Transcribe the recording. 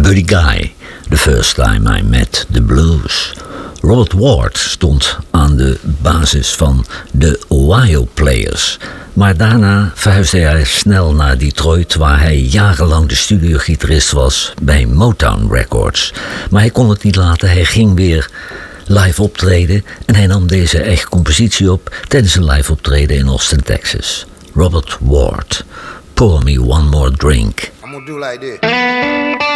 Buddy Guy, The First Time I Met the Blues. Robert Ward stond aan de basis van de Ohio Players. Maar daarna verhuisde hij snel naar Detroit, waar hij jarenlang de studiogitarist was bij Motown Records. Maar hij kon het niet laten, hij ging weer live optreden en hij nam deze eigen compositie op tijdens een live optreden in Austin, Texas. Robert Ward, Pour Me One More Drink. I'm gonna do like this.